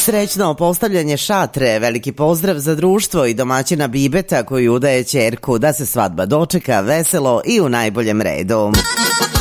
Srećno postavljanje šatre, veliki pozdrav za društvo i domaćina Bibeta koji udaje ćerku da se svadba dočeka veselo i u najboljem redu.